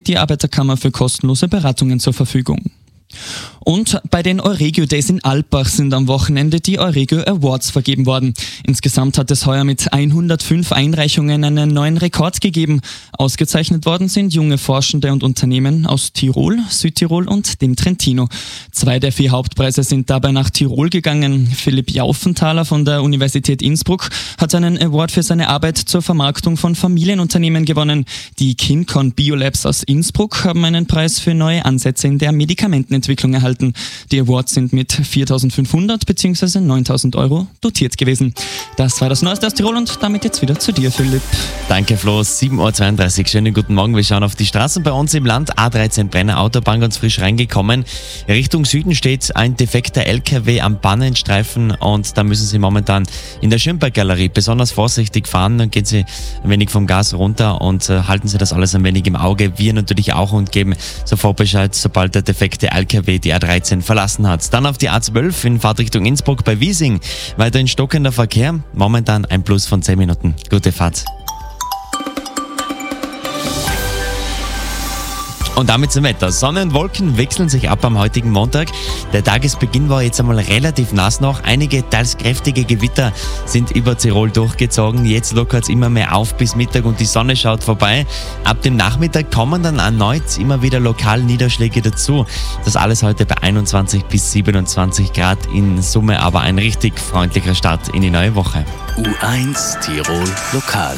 die Arbeiterkammer für kostenlose Beratungen zur Verfügung. Und bei den Euregio Days in Alpbach sind am Wochenende die Euregio Awards vergeben worden. Insgesamt hat es heuer mit 105 Einreichungen einen neuen Rekord gegeben. Ausgezeichnet worden sind junge Forschende und Unternehmen aus Tirol, Südtirol und dem Trentino. 2 der 4 Hauptpreise sind dabei nach Tirol gegangen. Philipp Jauffenthaler von der Universität Innsbruck hat einen Award für seine Arbeit zur Vermarktung von Familienunternehmen gewonnen. Die KinCon Biolabs aus Innsbruck haben einen Preis für neue Ansätze in der Medikamentenentwicklung erhalten. Die Awards sind mit 4.500 bzw. 9.000 Euro dotiert gewesen. Das war das Neueste aus Tirol und damit jetzt wieder zu dir, Philipp. Danke, Flo. 7.32 Uhr. Schönen guten Morgen. Wir schauen auf die Straßen bei uns im Land. A13 Brenner Autobahn ganz frisch reingekommen. Richtung Süden steht ein defekter LKW am Bahnenstreifen und da müssen Sie momentan in der Schönberg-Galerie besonders vorsichtig fahren. Dann gehen Sie ein wenig vom Gas runter und halten Sie das alles ein wenig im Auge. Wir natürlich auch und geben sofort Bescheid, sobald der defekte LKW die A13 verlassen hat. Dann auf die A12 in Fahrtrichtung Innsbruck bei Wiesing. Weiterhin stockender Verkehr. Momentan ein Plus von 10 Minuten. Gute Fahrt. Und damit zum Wetter. Sonne und Wolken wechseln sich ab am heutigen Montag. Der Tagesbeginn war jetzt einmal relativ nass noch. Einige teils kräftige Gewitter sind über Tirol durchgezogen. Jetzt lockert es immer mehr auf bis Mittag und die Sonne schaut vorbei. Ab dem Nachmittag kommen dann erneut immer wieder lokal Niederschläge dazu. Das alles heute bei 21 bis 27 Grad in Summe, aber ein richtig freundlicher Start in die neue Woche. U1 Tirol Lokal.